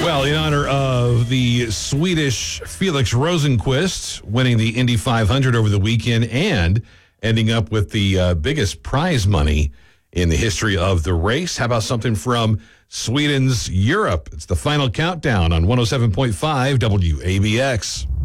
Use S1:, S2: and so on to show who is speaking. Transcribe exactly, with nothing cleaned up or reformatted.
S1: Well, in honor of the Swedish Felix Rosenqvist winning the Indy five hundred over the weekend and ending up with the uh, biggest prize money in the history of the race. How about something from Sweden's Europe? It's the final countdown on one oh seven point five W A B X.